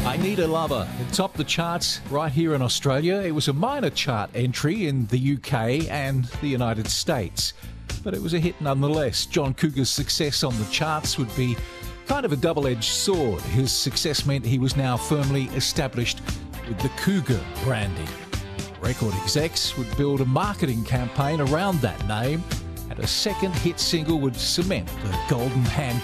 I Need a Lover. It topped the charts right here in Australia. It was a minor chart entry in the UK and the United States, but it was a hit nonetheless. John Cougar's success on the charts would be kind of a double-edged sword. His success meant he was now firmly established with the Cougar branding. Record execs would build a marketing campaign around that name, and a second hit single would cement the golden handcuffs